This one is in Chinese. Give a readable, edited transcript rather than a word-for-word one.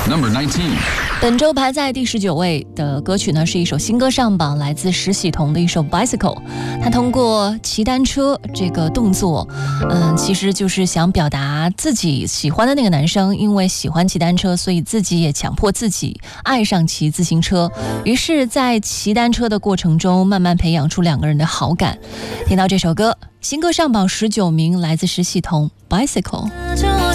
Number 19. 本周排在第19位的歌曲呢，是一首新歌上榜，来自石喜彤的一首 Bicycle。 他通过骑单车这个动作，其实就是想表达自己喜欢的那个男生因为喜欢骑单车，所以自己也强迫自己爱上骑自行车，于是在骑单车的过程中慢慢培养出两个人的好感。听到这首歌，新歌上榜19名，来自石喜彤 Bicycle。